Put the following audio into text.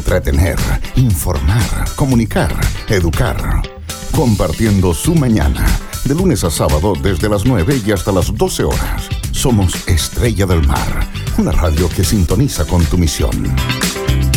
entretener, informar, comunicar, educar. Compartiendo su mañana, de lunes a sábado desde las 9 y hasta las 12 horas. Somos Estrella del Mar, una radio que sintoniza con tu misión.